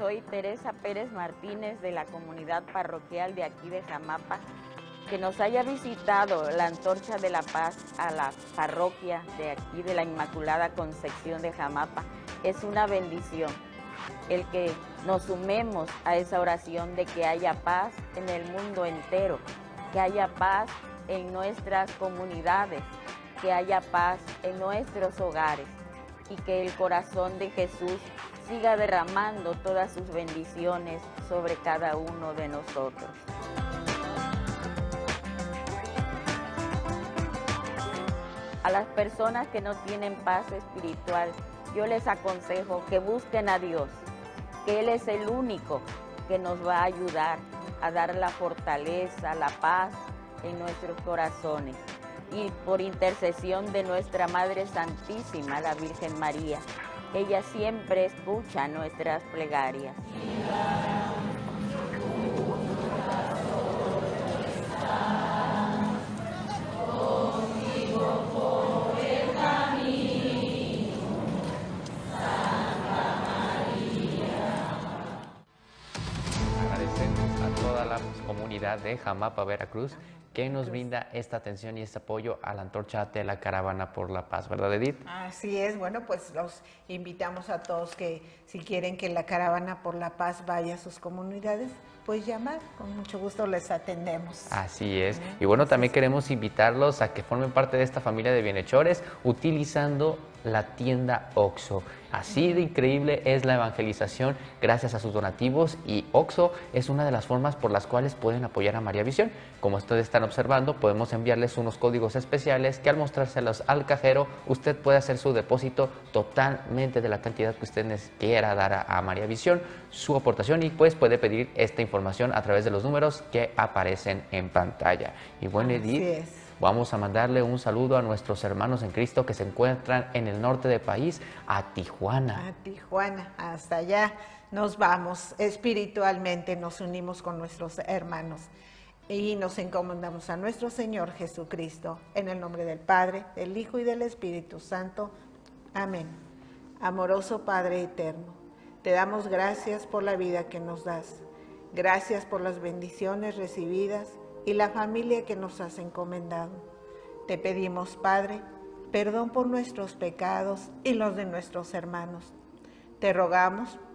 soy Teresa Pérez Martínez de la comunidad parroquial de aquí de Jamapa. Que nos haya visitado la Antorcha de la Paz a la parroquia de aquí de la Inmaculada Concepción de Jamapa es una bendición. El que nos sumemos a esa oración de que haya paz en el mundo entero, que haya paz en nuestras comunidades, que haya paz en nuestros hogares y que el corazón de Jesús siga derramando todas sus bendiciones sobre cada uno de nosotros. A las personas que no tienen paz espiritual, yo les aconsejo que busquen a Dios, que Él es el único que nos va a ayudar a dar la fortaleza, la paz en nuestros corazones. Y por intercesión de nuestra Madre Santísima, la Virgen María, ella siempre escucha nuestras plegarias. Comunidad de Jamapa, Veracruz, que nos brinda esta atención y este apoyo a la Antorcha de la Caravana por la Paz, ¿verdad, Edith? Así es, bueno, pues los invitamos a todos que si quieren que la Caravana por la Paz vaya a sus comunidades, pues llamar, con mucho gusto les atendemos. Así es, y bueno, también queremos invitarlos a que formen parte de esta familia de bienhechores utilizando la tienda OXXO. Así de increíble es la evangelización gracias a sus donativos, y OXXO es una de las formas por las cuales pueden apoyar a María Visión. Como ustedes están observando, podemos enviarles unos códigos especiales que al mostrárselos al cajero, usted puede hacer su depósito totalmente de la cantidad que usted quiera dar a María Visión, su aportación, y pues puede pedir esta información a través de los números que aparecen en pantalla. Y bueno, Edith, vamos a mandarle un saludo a nuestros hermanos en Cristo que se encuentran en el norte del país, a Tijuana. A Tijuana, hasta allá nos vamos. Espiritualmente nos unimos con nuestros hermanos y nos encomendamos a nuestro Señor Jesucristo. En el nombre del Padre, del Hijo y del Espíritu Santo. Amén. Amoroso Padre eterno, te damos gracias por la vida que nos das. Gracias por las bendiciones recibidas y la familia que nos has encomendado. Te pedimos, Padre, perdón por nuestros pecados y los de nuestros hermanos. Te rogamos